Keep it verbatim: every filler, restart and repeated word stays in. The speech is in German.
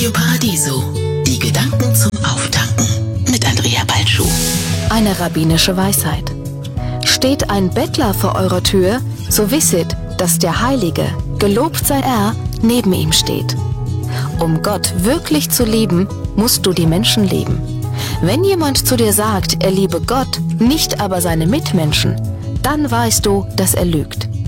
Radio Paradiso. Die Gedanken zum Auftanken mit Andrea Balschuh. Eine rabbinische Weisheit. Steht ein Bettler vor eurer Tür, so wisset, dass der Heilige, gelobt sei er, neben ihm steht. Um Gott wirklich zu lieben, musst du die Menschen lieben. Wenn jemand zu dir sagt, er liebe Gott, nicht aber seine Mitmenschen, dann weißt du, dass er lügt.